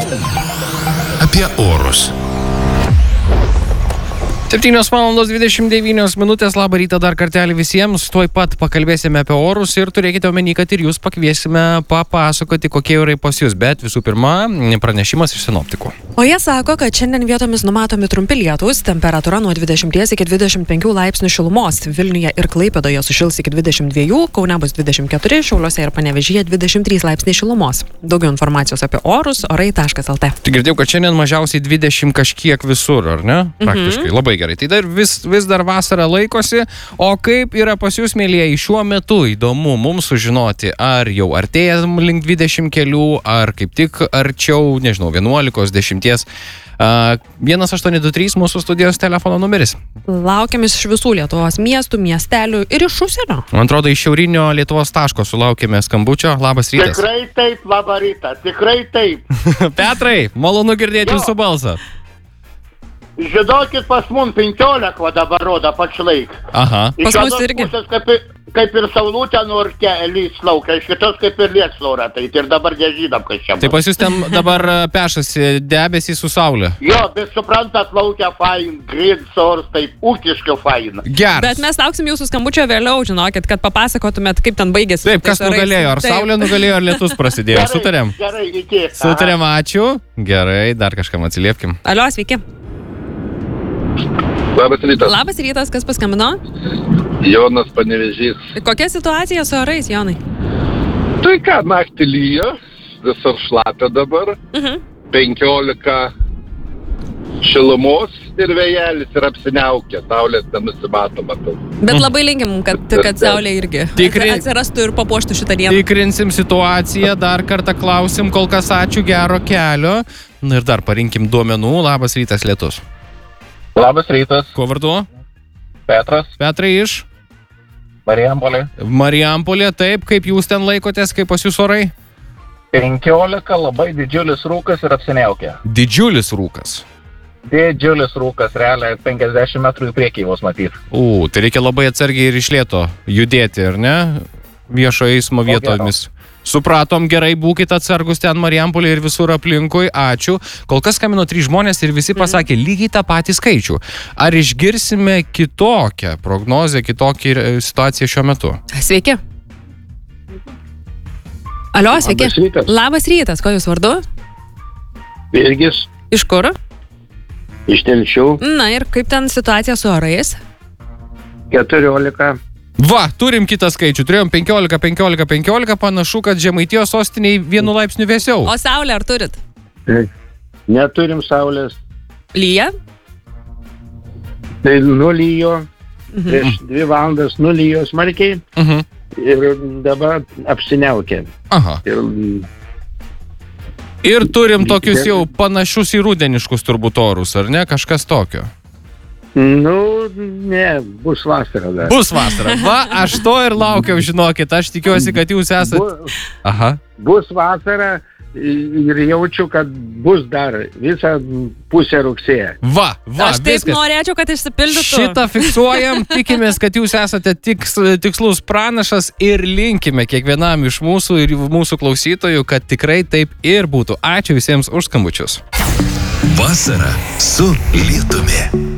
Apie orus. 7:29 Labą rytą dar kartelį visiems. Tuoj pat pakalbėsime apie orus ir turėkite omeny, kad ir jūs pakviesime papasakoti, kokie orai pas jūs. Bet visų pirma, pranešimas iš sinoptikų. O jie sako, kad šiandien vietomis numatomi trumpi lietūs, temperatūra nuo 20 iki 25 laipsnių šilumos. Vilniuje ir Klaipėdoje sušils iki 22, Kaune bus 24, Šiauliuose ir Panevėžyje 23 laipsniai šilumos. Daugiau informacijos apie orus orai.lt. Tai girdėjau, kad šiandien mažiausiai 20 kažkiek visur, ar ne? Praktiškai. Labai gerai. Tai dar vis dar vasara laikosi. O kaip yra pas jūs, mėlyjeji, šiuo metu? Įdomu mums sužinoti, ar jau artėjam link 20 kelių, ar kaip tik arčiau, nežinau, 11-10. 1823 mūsų studijos telefono numeris. Laukiam iš visų Lietuvos miestų, miestelių ir iš užsienio. Man atrodo, iš šiaurinio Lietuvos taško sulaukėme skambučio. Labas rytas. Tikrai taip, labą rytą. Tikrai taip. Petrai, malonu girdėti jūsų balsą. Žinokit, pas mum 15 va dabar rodo pačlaik. Aha. Iš Pas mus vienos irgi. pusės kaip ir saulutė norke lys laukia, iš kitos kaip ir liets laura, tai ir dabar nežinam, kas čia Tai bus. pas jūs ten dabar pešasi debesys su saulė. Jo, bet suprantat, laukia fain, green source, taip ūkiškai fain. Geras. Bet mes lauksim jūsų skambučio vėliau, žinokit, kad papasakotumėt, kaip ten baigėsi. Taip, kas tais orais. nugalėjo? Ar Taip. saulė nugalėjo, ar lietus prasidėjo? Sutarėm. Gerai, iki. Sutarėm, ačiū. Gerai, dar kažkam atsiliepkim. Alio, sveiki. Labas rytas. Labas rytas, kas paskambino? Jonas Panevėžys. Kokia situacija su orais, Jonai? Tai ką, naktį lyja, visur šlapia dabar, 15 šilumos ir vėjelis ir apsiniaukia, saulės nenusimatoma. Bet labai linkim, kad saulė irgi atsirastų ir papuoštų šitą dieną. Tikrinsim situaciją, dar kartą klausim, kol kas ačiū, gero kelio. Na ir dar parinkim duomenų. Labas rytas, lietus. Labas rytas, Kuo vardu? Petras, Petrai iš Marijampolė. Marijampolė. Taip, kaip jūs ten laikotės, kaip pas jūs orai? 15, labai didžiulis rūkas ir apsiniaukia. Didžiulis rūkas. Didžiulis rūkas, realiai 50 metrų į priekį vos matyti. Tai reikia labai atsargiai ir iš lėto judėti, ar ne? Viešo eismo vietomis. Supratom, gerai, būkite atsargus ten Marijampolė ir visur aplinkui, ačiū. Kol kas skambino 3 žmonės ir visi pasakė lygiai tą patį skaičių. Ar išgirsime kitokią prognozę, kitokią situaciją šiuo metu? Sveiki. Alio, sveiki. Labas rytas. Labas rytas, ko jūs vardu? Virgis, Iš kur? iš Telšių, Na ir kaip ten situacija su orais? 14. Va, turim kitą skaičių. Turėjom 15, 15, 15. Panašu, kad Žemaitijos sostiniai 1 laipsniu vėsiau. O saulė ar turit? Neturim saulės, Lyja? tai nulyjo, prieš 2 valandas nulyjo smarkiai ir dabar apsiniaukė. Aha. Ir turim tokius jau panašius į rudeniškus turbūt orus, ar ne? Kažkas tokio. Nu, ne, bus vasara dar. Bus vasara. Va, aš to ir laukiau, žinokit. Aš tikiuosi, kad jūs esate... Aha. Bus vasara ir jaučiu, kad bus dar visą pusę rugsėjo. Va, Aš taip viskas. norėčiau, kad išsipildytų. Šitą fiksuojam, tikimės, kad jūs esate tikslus pranašas ir linkime kiekvienam iš mūsų ir mūsų klausytojų, kad tikrai taip ir būtų. Ačiū visiems už skambučius. Vasara su lietumi.